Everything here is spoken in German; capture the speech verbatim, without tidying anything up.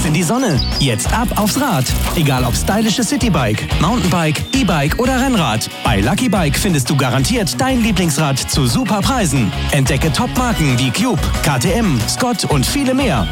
Auf in die Sonne. Jetzt ab aufs Rad. Egal ob stylisches Citybike, Mountainbike, E-Bike oder Rennrad. Bei Lucky Bike findest du garantiert dein Lieblingsrad zu super Preisen. Entdecke Top-Marken wie Cube, K T M, Scott und viele mehr.